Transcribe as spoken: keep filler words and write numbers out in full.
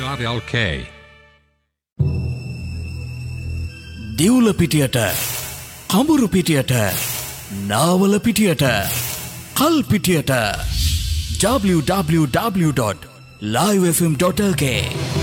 .lk දිවුල පිටියට කඹුරු පිටියට Nawala පිටියට කල් පිටියට w w w dot live f m dot l k